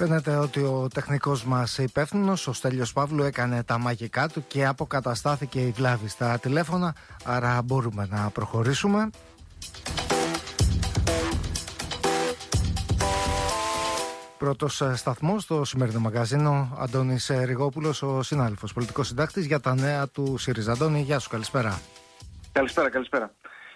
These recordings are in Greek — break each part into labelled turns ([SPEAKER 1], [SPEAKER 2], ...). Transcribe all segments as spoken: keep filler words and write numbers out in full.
[SPEAKER 1] Φαίνεται ότι ο τεχνικός μας υπεύθυνος, ο Στέλιος Παύλου, έκανε τα μαγικά του και αποκαταστάθηκε η βλάβη στα τηλέφωνα, άρα μπορούμε να προχωρήσουμε. Πρώτος σταθμός στο σημερινό μαγαζίνο, Αντώνης Ριγόπουλος, ο συνάδελφος πολιτικός συντάκτης για τα νέα του ΣΥΡΙΖΑ. Αντώνη, γεια σου, καλησπέρα.
[SPEAKER 2] Καλησπέρα, καλησπέρα.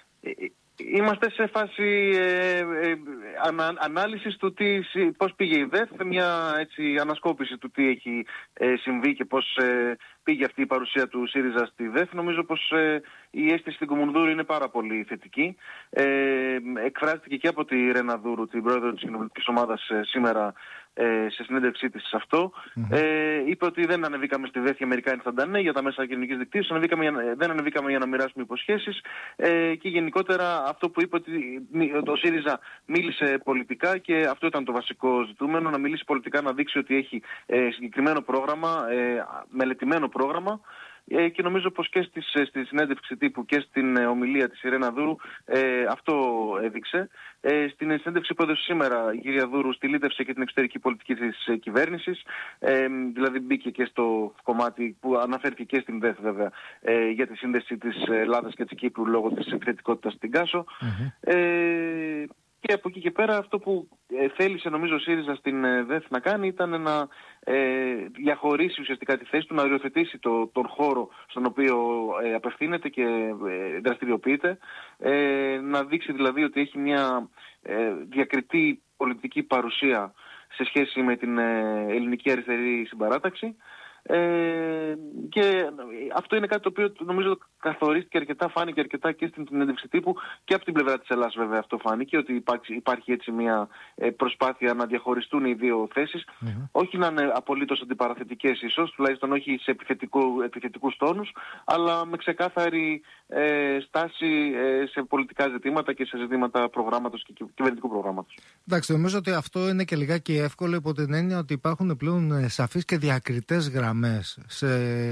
[SPEAKER 2] Είμαστε σε φάση ε, ε, ανα, ανάλυσης του τι, πώς πήγε η ΔΕΘ, μια έτσι, ανασκόπηση του τι έχει ε, συμβεί και πώς ε, πήγε αυτή η παρουσία του ΣΥΡΙΖΑ στη ΔΕΘ. Νομίζω πως ε, η αίσθηση στην Κομμουνδούρου είναι πάρα πολύ θετική. Ε, εκφράστηκε και από τη Ρένα Δούρου, την πρόεδρο της κοινοβουλευτικής ομάδας, ε, σήμερα ε, σε συνέντευξή της σε αυτό. Mm-hmm. Ε, είπε ότι δεν ανεβήκαμε στη ΔΕΘ για μερικά ενσταντανέ, για τα μέσα κοινωνικής δικτύωσης, ανεβήκαμε, δεν ανεβήκαμε για να μοιράσουμε υποσχέσεις ε, και γενικότερα αυτό που είπε ότι το ΣΥΡΙΖΑ μίλησε πολιτικά και αυτό ήταν το βασικό ζητούμενο, να μιλήσει πολιτικά, να δείξει ότι έχει ε, συγκεκριμένο πρόγραμμα, ε, μελετημένο πρόγραμμα. Ε, και νομίζω πως και στις, στη συνέντευξη τύπου και στην ε, ομιλία της Ρένα Δούρου ε, αυτό έδειξε. Ε, στην συνέντευξη που έδωσε σήμερα η κυρία Δούρου στυλίτευσε και την εξωτερική πολιτική της ε, κυβέρνησης, ε, δηλαδή μπήκε και στο κομμάτι που αναφέρθηκε και στην ΔΕΘ βέβαια ε, για τη σύνδεση της Ελλάδας και της Κύπρου λόγω της επιθετικότητας στην Κάσο. Mm-hmm. Ε, Και από εκεί και πέρα αυτό που ε, θέλησε νομίζω ο ΣΥΡΙΖΑ στην ε, ΔΕΘ να κάνει ήταν να ε, διαχωρίσει ουσιαστικά τη θέση του, να οριοθετήσει το, τον χώρο στον οποίο ε, απευθύνεται και ε, δραστηριοποιείται, ε, να δείξει δηλαδή ότι έχει μια ε, διακριτή πολιτική παρουσία σε σχέση με την ε, ελληνική αριστερή συμπαράταξη. Ε, και αυτό είναι κάτι το οποίο νομίζω καθορίστηκε αρκετά, φάνηκε αρκετά και στην συνέντευξη τύπου και από την πλευρά της Ελλάδας βέβαια αυτό φάνηκε, ότι υπάρχει, υπάρχει έτσι μια ε, προσπάθεια να διαχωριστούν οι δύο θέσεις, mm-hmm. όχι να είναι απολύτως αντιπαραθετικές ίσως, τουλάχιστον όχι σε επιθετικού, επιθετικούς τόνους, αλλά με ξεκάθαρη ε, στάση ε, σε πολιτικά ζητήματα και σε ζητήματα προγράμματος και κυβερνητικού προγράμματος.
[SPEAKER 1] Εντάξει, νομίζω ότι αυτό είναι και λιγάκι εύκολο υπό την έννοια ότι υπάρχουν πλέον σαφείς και διακριτές γραμμές σε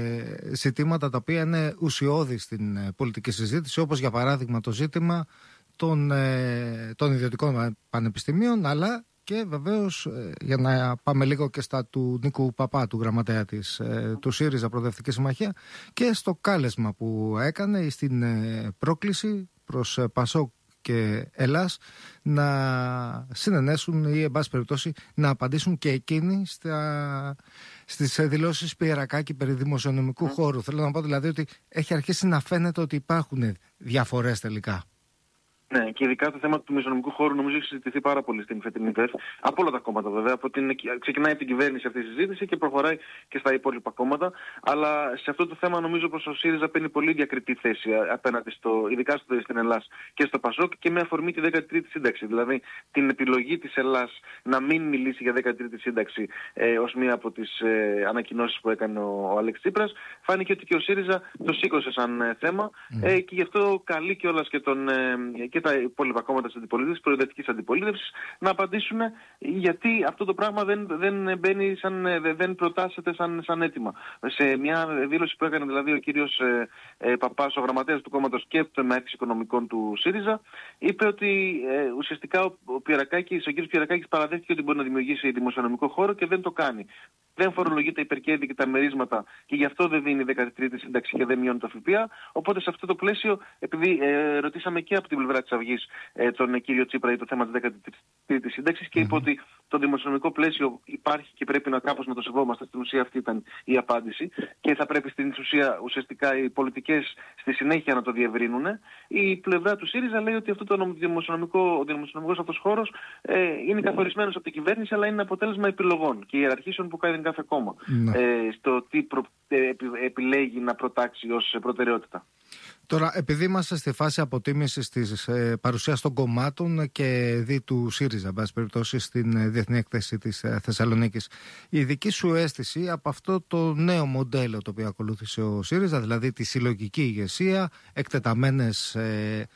[SPEAKER 1] ζητήματα τα οποία είναι ουσιώδη στην πολιτική συζήτηση, όπως για παράδειγμα το ζήτημα των, των ιδιωτικών πανεπιστημίων, αλλά και βεβαίως, για να πάμε λίγο και στα του Νίκου Παπά, του γραμματέα της, του ΣΥΡΙΖΑ Προοδευτική Συμμαχία, και στο κάλεσμα που έκανε στην πρόκληση προς Πασόκ και Ελλάς να συνενέσουν ή εν πάση περιπτώσει να απαντήσουν και εκείνοι στα, στις δηλώσεις Πιερακάκη περί δημοσιονομικού mm. χώρου. Θέλω να πω δηλαδή ότι έχει αρχίσει να φαίνεται ότι υπάρχουν διαφορές τελικά.
[SPEAKER 2] Ναι, και ειδικά το θέμα του δημοσιονομικού χώρου νομίζω έχει συζητηθεί πάρα πολύ στην φετινή ΔΕΘ. Από όλα τα κόμματα βέβαια. Από την, ξεκινάει από την κυβέρνηση αυτή η συζήτηση και προχωράει και στα υπόλοιπα κόμματα. Αλλά σε αυτό το θέμα νομίζω πως ο ΣΥΡΙΖΑ παίρνει πολύ διακριτή θέση απέναντι στο, ειδικά στο, στην Ελλάς και στο Πασόκ και με αφορμή τη δέκατη τρίτη σύνταξη. Δηλαδή την επιλογή της Ελλάς να μην μιλήσει για δέκατη τρίτη σύνταξη ε, ως μία από τις ε, ανακοινώσεις που έκανε ο, ο Αλέξης Τσίπρας. Φάνηκε ότι και ο ΣΥΡΙΖΑ το σήκωσε σαν ε, θέμα mm. ε, και γι' αυτό καλεί κιόλας και τον. Ε, και τα υπόλοιπα κόμματα της αντιπολίτευσης, προοδευτικής αντιπολίτευσης, να απαντήσουν γιατί αυτό το πράγμα δεν, δεν μπαίνει σαν, δεν προτάσσεται σαν, σαν αίτημα. Σε μια δήλωση που έκανε δηλαδή ο κύριος ε, ε, Παπάς, ο γραμματέας του κόμματος και των άρχης οικονομικών του ΣΥΡΙΖΑ, είπε ότι ε, ουσιαστικά ο, ο, Πιερακάκης, ο κύριος Πιερακάκης παραδέχθηκε ότι μπορεί να δημιουργήσει δημοσιονομικό χώρο και δεν το κάνει. Δεν φορολογεί τα υπερκέρδη και τα μερίσματα και γι' αυτό δεν δίνει δέκατη τρίτη σύνταξη και δεν μειώνει το ΦΠΑ. Οπότε σε αυτό το πλαίσιο, επειδή ε, ρωτήσαμε και από την πλευρά της Αυγής ε, τον κύριο Τσίπρα για το θέμα της δέκατη τρίτης σύνταξης και είπε ότι το δημοσιονομικό πλαίσιο υπάρχει και πρέπει να κάπως να το σεβόμαστε. Στην ουσία αυτή ήταν η απάντηση και θα πρέπει στην ουσία ουσιαστικά οι πολιτικές στη συνέχεια να το διευρύνουν. Η πλευρά του ΣΥΡΙΖΑ λέει ότι αυτό το δημοσιονομικό, ο δημοσιονομικός αυτός χώρος ε, είναι καθορισμένος από την κυβέρνηση, αλλά είναι αποτέλεσμα επιλογών και ιεραρχήσεων που κάνει κάθε κόμμα ε, στο τι προ, ε, επι, επιλέγει να προτάξει ως προτεραιότητα.
[SPEAKER 1] Τώρα, επειδή είμαστε στη φάση αποτίμησης της ε, παρουσίας των κομμάτων και δι του ΣΥΡΙΖΑ, βάση περιπτώσει στην ε, Διεθνή Έκθεση της ε, Θεσσαλονίκης, η δική σου αίσθηση από αυτό το νέο μοντέλο το οποίο ακολούθησε ο ΣΥΡΙΖΑ, δηλαδή τη συλλογική ηγεσία, εκτεταμένες ε,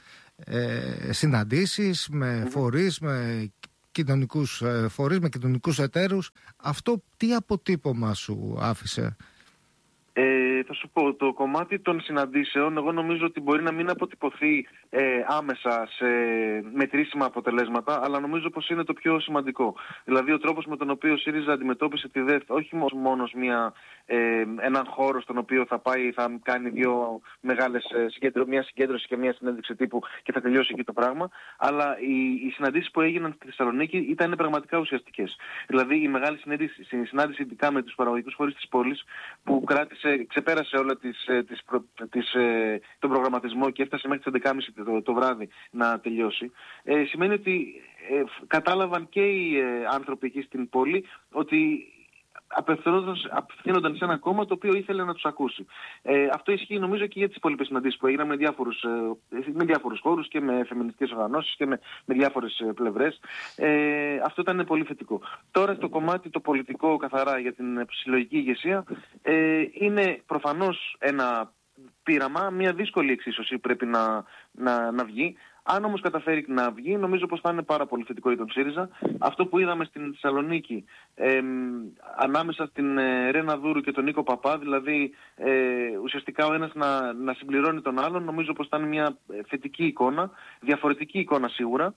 [SPEAKER 1] ε, συναντήσεις με mm-hmm. φορείς, με κοινωνικούς φορείς, με κοινωνικούς εταίρους, αυτό τι αποτύπωμα σου άφησε?
[SPEAKER 2] Ε, θα σου πω, το κομμάτι των συναντήσεων, εγώ νομίζω ότι μπορεί να μην αποτυπωθεί ε, άμεσα σε μετρήσιμα αποτελέσματα, αλλά νομίζω πως είναι το πιο σημαντικό. Δηλαδή, ο τρόπος με τον οποίο ο ΣΥΡΙΖΑ αντιμετώπισε τη ΔΕΘ, όχι μόνο μια, ε, έναν χώρο στον οποίο θα πάει, θα κάνει δύο μεγάλες συγκέντρω, μια συγκέντρωση και μια συνέντευξη τύπου και θα τελειώσει εκεί το πράγμα, αλλά οι, οι συναντήσεις που έγιναν στη Θεσσαλονίκη ήταν πραγματικά ουσιαστικές. Δηλαδή, η μεγάλη συνέντευξη, συνάντηση ειδικά με τους παραγωγικούς φορείς της πόλης, που κράτησε, ξεπέρασε όλα τις, τις, προ, τις, τον προγραμματισμό και έφτασε μέχρι τις έντεκα και μισή το, το βράδυ να τελειώσει, ε, σημαίνει ότι ε, κατάλαβαν και οι ε, άνθρωποι εκεί στην πόλη ότι απευθύνονταν σε ένα κόμμα το οποίο ήθελε να τους ακούσει. Ε, αυτό ισχύει νομίζω και για τις υπόλοιπες συναντήσεις που έγιναν με διάφορους, ε, με διάφορους χώρους και με φεμινιστικές οργανώσεις και με, με διάφορες ε, πλευρές. Ε, αυτό ήταν πολύ θετικό. Τώρα στο κομμάτι το πολιτικό καθαρά για την συλλογική ηγεσία, ε, είναι προφανώς ένα πείραμα, μια δύσκολη εξίσωση πρέπει να, να, να βγει. Αν όμως καταφέρει να βγει, νομίζω πως θα είναι πάρα πολύ θετικό για τον ΣΥΡΙΖΑ. Αυτό που είδαμε στην Θεσσαλονίκη, ε, ανάμεσα στην ε, Ρένα Δούρου και τον Νίκο Παπά, δηλαδή ε, ουσιαστικά ο ένας να, να συμπληρώνει τον άλλον, νομίζω πως θα είναι μια θετική εικόνα, διαφορετική εικόνα σίγουρα.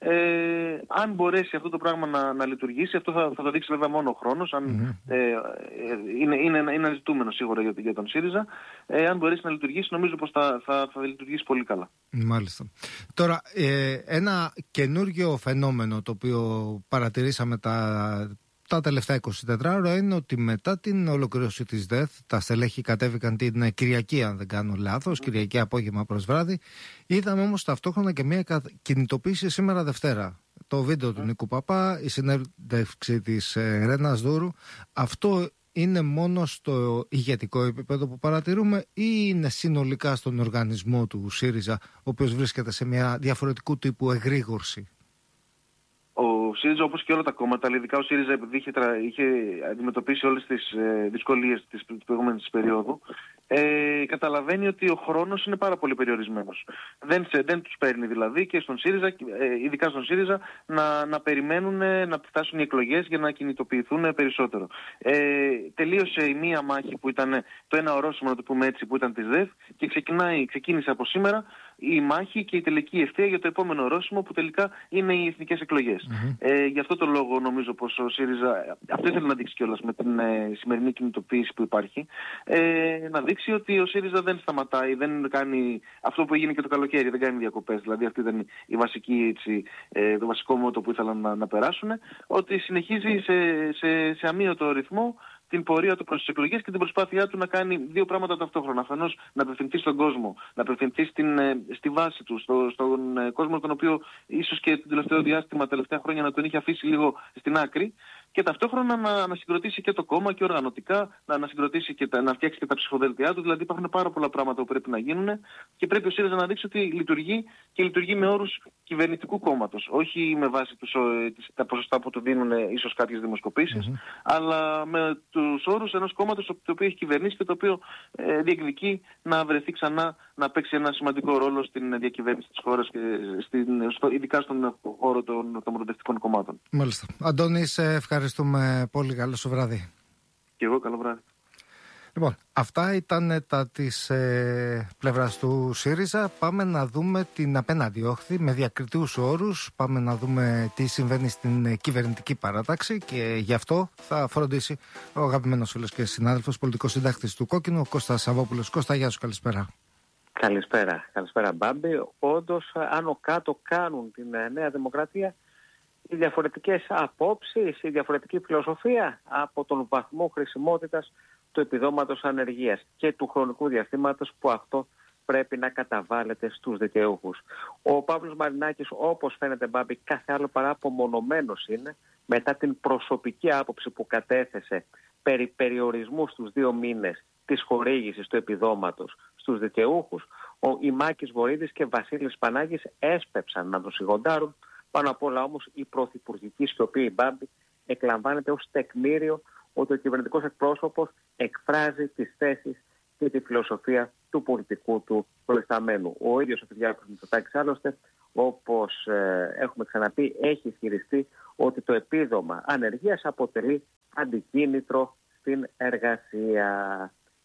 [SPEAKER 2] Ε, αν μπορέσει αυτό το πράγμα να, να λειτουργήσει, αυτό θα, θα το δείξει βέβαια μόνο ο χρόνος, αν, mm-hmm. ε, είναι, είναι, είναι ένα ζητούμενο σίγουρα για, για τον ΣΥΡΙΖΑ. Ε, αν μπορέσει να λειτουργήσει, νομίζω πως θα, θα, θα λειτουργήσει πολύ καλά.
[SPEAKER 1] Μάλιστα. Τώρα, ε, ένα καινούργιο φαινόμενο το οποίο παρατηρήσαμε τα, τα τελευταία εικοσιτέσσερις ώρα είναι ότι μετά την ολοκλήρωση της ΔΕΘ, τα στελέχη κατέβηκαν την Κυριακή, αν δεν κάνω λάθος, mm. Κυριακή απόγευμα προς βράδυ. Είδαμε όμως ταυτόχρονα και μια κινητοποίηση σήμερα Δευτέρα. Το βίντεο mm. του Νίκου Παπά, η συνέντευξη της ε, Ρένας Δούρου. Αυτό είναι μόνο στο ηγετικό επίπεδο που παρατηρούμε ή είναι συνολικά στον οργανισμό του ΣΥΡΙΖΑ, ο οποίος βρίσκεται σε μια διαφορετικού τύπου εγρήγορση?
[SPEAKER 2] Ο ΣΥΡΙΖΑ, όπως και όλα τα κόμματα, αλλά ειδικά ο ΣΥΡΙΖΑ, επειδή είχε, είχε αντιμετωπίσει όλες τις ε, δυσκολίες της προηγούμενης περίοδου, ε, καταλαβαίνει ότι ο χρόνος είναι πάρα πολύ περιορισμένος. Δεν, σε, δεν τους παίρνει δηλαδή και στον ΣΥΡΙΖΑ, ε, ειδικά στον ΣΥΡΙΖΑ, να, να περιμένουν να φτάσουν οι εκλογές για να κινητοποιηθούν περισσότερο. Ε, τελείωσε η μία μάχη που ήταν το ένα ορόσημο, να το πούμε έτσι, που ήταν της ΔΕΘ, και ξεκινάει, ξεκίνησε από σήμερα η μάχη και η τελική ευθεία για το επόμενο ορόσημο, που τελικά είναι οι εθνικές εκλογές. Mm-hmm. Ε, γι' αυτό το λόγο νομίζω πως ο ΣΥΡΙΖΑ, αυτό ήθελε να δείξει κιόλας με την ε, σημερινή κινητοποίηση που υπάρχει, ε, να δείξει ότι ο ΣΥΡΙΖΑ δεν σταματάει, δεν κάνει αυτό που έγινε και το καλοκαίρι, δεν κάνει διακοπές. Δηλαδή αυτή ήταν η βασική, έτσι, ε, το βασικό μότο που ήθελαν να, να περάσουν, ότι συνεχίζει σε, σε, σε αμύωτο ρυθμό την πορεία του προς τις εκλογές και την προσπάθειά του να κάνει δύο πράγματα ταυτόχρονα. Αφενός να απευθυνθεί στον κόσμο, να απευθυνθεί στην, στη βάση του, στο, στον κόσμο τον οποίο ίσως και το τελευταίο διάστημα, τα τελευταία χρόνια να τον είχε αφήσει λίγο στην άκρη, και ταυτόχρονα να, να συγκροτήσει και το κόμμα και οργανωτικά, να, να συγκροτήσει και τα, να φτιάξει και τα ψηφοδέλτια του. Δηλαδή υπάρχουν πάρα πολλά πράγματα που πρέπει να γίνουν και πρέπει ο ΣΥΡΙΖΑ να δείξει ότι λειτουργεί και λειτουργεί με όρους κυβερνητικού κόμματος. Όχι με βάση τους, τα ποσοστά που του δίνουν ίσως κάποιες δημοσκοπήσεις, mm-hmm. αλλά με τους όρους ενός κόμματος το οποίο έχει κυβερνήσει και το οποίο ε, διεκδικεί να βρεθεί ξανά να παίξει ένα σημαντικό ρόλο στην διακυβέρνηση της χώρας και στην, στο, ειδικά στον χώρο των, των προοδευτικών κομμάτων.
[SPEAKER 1] Μάλιστα. Αντώνη, σε ευχαριστούμε πολύ. Καλό σου βράδυ.
[SPEAKER 2] Και εγώ καλό βράδυ.
[SPEAKER 1] Λοιπόν, αυτά ήταν τα της ε, πλευράς του ΣΥΡΙΖΑ. Πάμε να δούμε την απέναντι όχθη με διακριτούς όρους. Πάμε να δούμε τι συμβαίνει στην κυβερνητική παράταξη και γι' αυτό θα φροντίσει ο αγαπημένος φίλος και συνάδελφος, πολιτικός συντάκτης του Κόκκινου, ο Κώστας Σαββόπουλος. Κώστα, γεια σου, καλησπέρα.
[SPEAKER 3] Καλησπέρα, καλησπέρα Μπάμπη. Όντως, άνω κάτω κάνουν την Νέα Δημοκρατία οι διαφορετικές απόψεις, η διαφορετική φιλοσοφία από τον βαθμό χρησιμότητας του επιδόματος ανεργίας και του χρονικού διαστήματος που αυτό πρέπει να καταβάλλεται στους δικαιούχους. Ο Παύλος Μαρινάκης, όπως φαίνεται Μπάμπη, κάθε άλλο παρά απομονωμένος είναι μετά την προσωπική άποψη που κατέθεσε περί περιορισμού στους δύο μήνες της χορήγησης του επιδόματος στους δικαιούχους. Ο Ημάκης Βορίδης και Βασίλης Πανάγης έσπεψαν να τον σιγοντάρουν. Πάνω απ' όλα όμως η πρωθυπουργική σιωπή, η Μπάμπη, εκλαμβάνεται ως τεκμήριο ότι ο κυβερνητικός εκπρόσωπος εκφράζει τις θέσεις και τη φιλοσοφία του πολιτικού του προϊσταμένου. Ο ίδιος ο Κυριάκος Μητσοτάκης άλλωστε, όπως ε, έχουμε ξαναπεί, έχει ισχυριστεί ότι το επίδομα ανεργίας αποτελεί αντικίνητρο στην εργασία.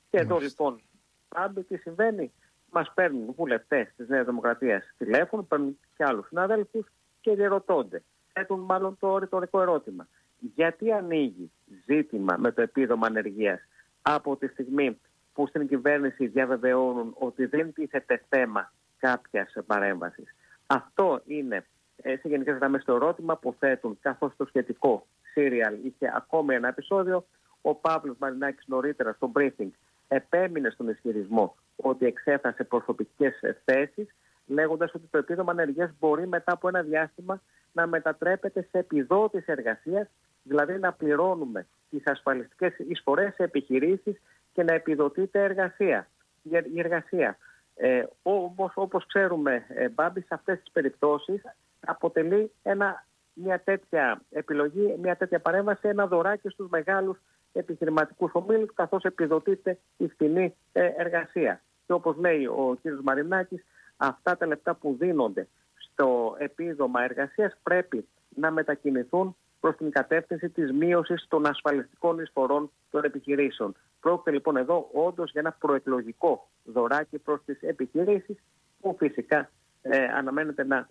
[SPEAKER 3] Και εδώ λοιπόν, πάντα τι συμβαίνει, μας παίρνουν βουλευτές της Νέας Δημοκρατίας τηλέφωνο, παίρνουν και άλλους συναδέλφους και διερωτώνται. Θέτουν μάλλον το ρητορικό ερώτημα. Γιατί ανοίγει ζήτημα με το επίδομα ανεργίας από τη στιγμή που στην κυβέρνηση διαβεβαιώνουν ότι δεν τίθεται θέμα κάποιας παρέμβασης? Αυτό είναι σε γενικές γραμμές το ερώτημα που θέτουν, καθώς το σχετικό σύριαλ είχε ακόμη ένα επεισόδιο. Ο Παύλος Μαρινάκης νωρίτερα στο briefing επέμεινε στον ισχυρισμό ότι εξέφρασε προσωπικές θέσεις, λέγοντας ότι το επίδομα ανεργίας μπορεί μετά από ένα διάστημα να μετατρέπεται σε επιδότηση εργασίας, δηλαδή να πληρώνουμε τις ασφαλιστικές εισφορές σε επιχειρήσεις και να επιδοτείται εργασία. Η εργασία. Ε, όμως, όπως ξέρουμε, ε, Μπάμπη, σε αυτές τις περιπτώσεις αποτελεί ένα, μια τέτοια επιλογή, μια τέτοια παρέμβαση, ένα δωράκι στους μεγάλους επιχειρηματικούς ομίλους, καθώς επιδοτείται η φθηνή ε, εργασία. Και όπως λέει ο κ. Μαρινάκης, αυτά τα λεπτά που δίνονται στο επίδομα εργασίας πρέπει να μετακινηθούν προς την κατεύθυνση της μείωσης των ασφαλιστικών εισφορών των επιχειρήσεων. Πρόκειται λοιπόν εδώ όντως για ένα προεκλογικό δωράκι προς τις επιχειρήσεις, που φυσικά ε, αναμένεται να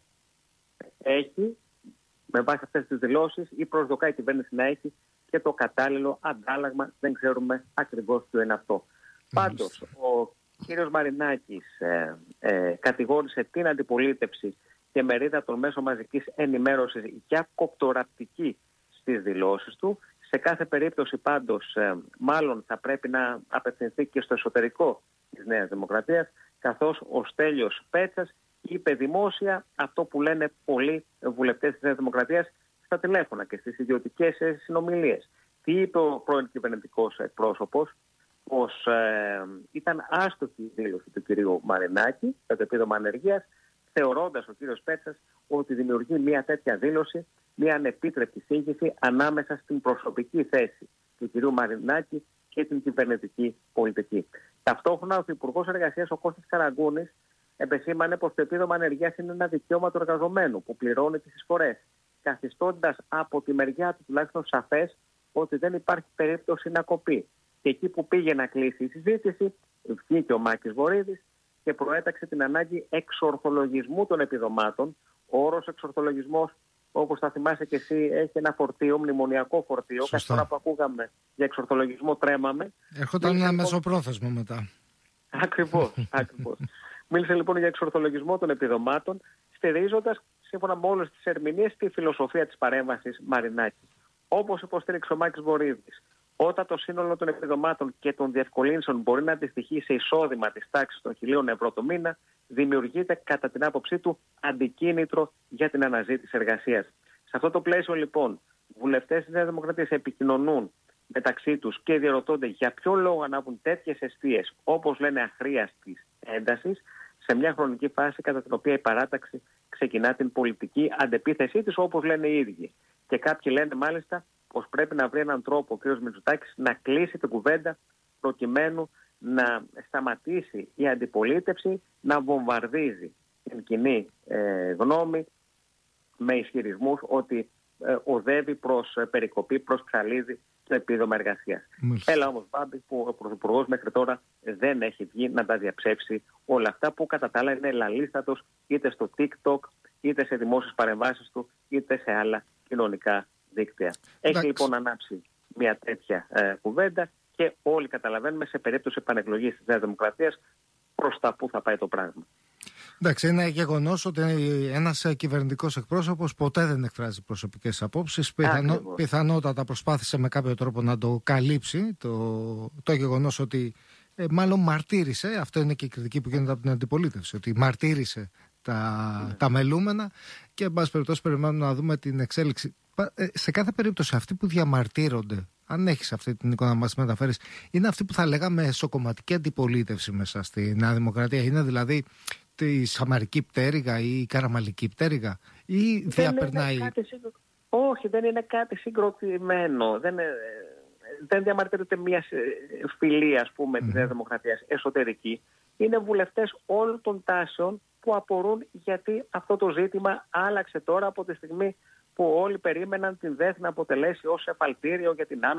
[SPEAKER 3] έχει, με βάση αυτές τις δηλώσεις, ή προσδοκάει η κυβέρνηση να έχει και το κατάλληλο αντάλλαγμα. Δεν ξέρουμε ακριβώς ποιο είναι αυτό. Mm. Πάντως, ο κύριος Μαρινάκης ε, ε, κατηγόρησε την αντιπολίτευση και μερίδα των μέσων μαζικής ενημέρωσης για κοπτοραπτική στις δηλώσεις του. Σε κάθε περίπτωση πάντως ε, μάλλον θα πρέπει να απευθυνθεί και στο εσωτερικό της Νέας Δημοκρατίας, καθώς ο Στέλιος Πέτσας είπε δημόσια αυτό που λένε πολλοί βουλευτές της Νέας Δημοκρατίας στα τηλέφωνα και στις ιδιωτικές συνομιλίες. Τι είπε ο πρώην κυβερνητικός εκπρόσωπος? Πως ε, ήταν άστοχη η δήλωση του κυρίου Μαρινάκη για το επίδομα ανεργίας, θεωρώντας ο κύριος Πέτσας ότι δημιουργεί μια τέτοια δήλωση, μια ανεπίτρεπτη σύγχυση ανάμεσα στην προσωπική θέση του κυρίου Μαρινάκη και την κυβερνητική πολιτική. Ταυτόχρονα, ο Υπουργός Εργασίας, ο Κώστας Καραγκούνης, επεσήμανε πως το επίδομα ανεργίας είναι ένα δικαίωμα του εργαζομένου που πληρώνει τις εισφορές, καθιστώντας από τη μεριά του τουλάχιστον σαφές ότι δεν υπάρχει περίπτωση να κοπεί. Και εκεί που πήγε να κλείσει η συζήτηση, βγήκε ο Μάκης Βορίδης και προέταξε την ανάγκη εξορθολογισμού των επιδομάτων. Ο όρος εξορθολογισμός, όπως θα θυμάσαι και εσύ, έχει ένα φορτίο, μνημονιακό φορτίο. Κάθε φορά που ακούγαμε για εξορθολογισμό τρέμαμε.
[SPEAKER 1] Έρχονταν ένα λοιπόν μεσοπρόθεσμο μετά.
[SPEAKER 3] Ακριβώς, ακριβώς. Μίλησε λοιπόν για εξορθολογισμό των επιδομάτων, στηρίζοντας, σύμφωνα με όλες τις ερμηνείες, τη φιλοσοφία της παρέμβασης Μαρινάκη. Όπως υποστήριξε ο Μάκης Βορίδης, όταν το σύνολο των επιδομάτων και των διευκολύνσεων μπορεί να αντιστοιχεί σε εισόδημα της τάξης των χιλίων ευρώ το μήνα, δημιουργείται κατά την άποψή του αντικίνητρο για την αναζήτηση εργασίας. Σε αυτό το πλαίσιο λοιπόν, βουλευτές της Νέας Δημοκρατίας επικοινωνούν μεταξύ τους και διαρωτώνται για ποιο λόγο ανάβουν τέτοιες εστίες, όπως λένε αχρίαστης έντασης, σε μια χρονική φάση κατά την οποία η παράταξη ξεκινά την πολιτική αντεπίθεσή της, όπως λένε οι ίδιοι. Και κάποιοι λένε μάλιστα πως πρέπει να βρει έναν τρόπο ο κ. Μητσοτάκης να κλείσει την κουβέντα προκειμένου να σταματήσει η αντιπολίτευση να βομβαρδίζει την κοινή ε, γνώμη με ισχυρισμούς ότι ε, οδεύει προς ε, περικοπή, προς ψαλίδι το επίδομα εργασίας. Έλα όμως, Μπάμπη, που ο Πρωθυπουργός μέχρι τώρα δεν έχει βγει να τα διαψεύσει όλα αυτά που κατά τα άλλα είναι λαλίστατος είτε στο TikTok, είτε σε δημόσιες παρεμβάσεις του, είτε σε άλλα κοινωνικά δίκτυα. Έχει Εντάξει. λοιπόν ανάψει μια τέτοια ε, κουβέντα και όλοι καταλαβαίνουμε σε περίπτωση επανεκλογής της Νέας Δημοκρατίας προς τα πού θα πάει το πράγμα.
[SPEAKER 1] Εντάξει, είναι γεγονός ότι ένας κυβερνητικός εκπρόσωπος ποτέ δεν εκφράζει προσωπικές απόψεις. Πιθανό, πιθανότατα προσπάθησε με κάποιο τρόπο να το καλύψει το, το γεγονός ότι ε, μάλλον μαρτύρησε, αυτό είναι και η κριτική που γίνεται από την αντιπολίτευση, ότι μαρτύρησε τα, mm. τα μελούμενα και εν πάση περιπτώσει περιμένουμε να δούμε την εξέλιξη. Σε κάθε περίπτωση αυτοί που διαμαρτύρονται, αν έχεις αυτή την εικόνα να μας μεταφέρεις, είναι αυτοί που θα λέγαμε εσωκομματική αντιπολίτευση μέσα στη Νέα Δημοκρατία. Είναι δηλαδή τη Σαμαρική πτέρυγα ή η Καραμαλική πτέρυγα ή δεν διαπερνάει...
[SPEAKER 3] Συγκρο... Όχι, δεν είναι κάτι συγκροτημένο. Δεν, δεν διαμαρτύρεται μια φυλή, ας πούμε, mm. της Νέας Δημοκρατίας εσωτερική. Είναι βουλευτές όλων των τάσεων που απορούν γιατί αυτό το ζήτημα άλλαξε τώρα από τη στιγμή που όλοι περίμεναν την ΔΕΘ να αποτελέσει ως εφαλτήριο για την άνω